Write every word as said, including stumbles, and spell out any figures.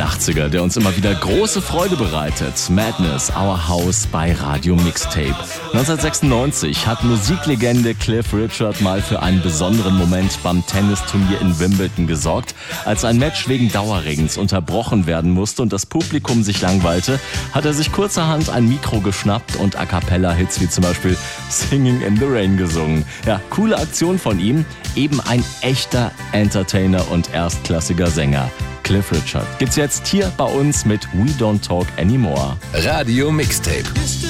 achtziger, der uns immer wieder große Freude bereitet. Madness, Our House bei Radio Mixtape. neunzehnhundertsechsundneunzig hat Musiklegende Cliff Richard mal für einen besonderen Moment beim Tennisturnier in Wimbledon gesorgt. Als ein Match wegen Dauerregens unterbrochen werden musste und das Publikum sich langweilte, hat er sich kurzerhand ein Mikro geschnappt und A Cappella-Hits wie zum Beispiel Singing in the Rain gesungen. Ja, coole Aktion von ihm, eben ein echter Entertainer und erstklassiger Sänger. Cliff Richard gibt's jetzt hier bei uns mit We Don't Talk Anymore. Radio Mixtape.